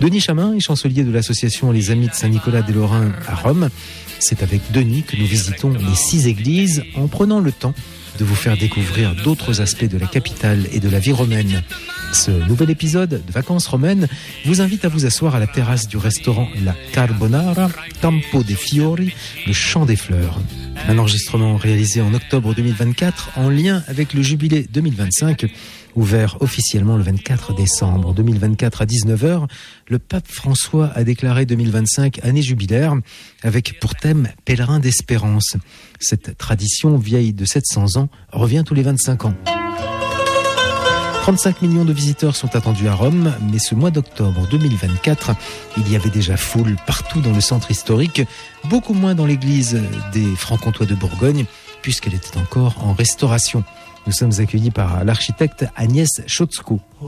Denis Chamin est chancelier de l'association Les Amis de Saint-Nicolas des Lorrains à Rome. C'est avec Denis que nous visitons les 6 églises en prenant le temps de vous faire découvrir d'autres aspects de la capitale et de la vie romaine. Ce nouvel épisode de Vacances romaines vous invite à vous asseoir à la terrasse du restaurant La Carbonara, Campo dei Fiori, le Champ des Fleurs. Un enregistrement réalisé en octobre 2024 en lien avec le jubilé 2025. Ouvert officiellement le 24 décembre 2024 à 19h, le pape François a déclaré 2025 année jubilaire avec pour thème « Pèlerin d'espérance ». Cette tradition vieille de 700 ans revient tous les 25 ans. 35 millions de visiteurs sont attendus à Rome, mais ce mois d'octobre 2024, il y avait déjà foule partout dans le centre historique, beaucoup moins dans l'église des Francs-Comtois de Bourgogne, puisqu'elle était encore en restauration. Nous sommes accueillis par l'architecte Agnès Chotzko.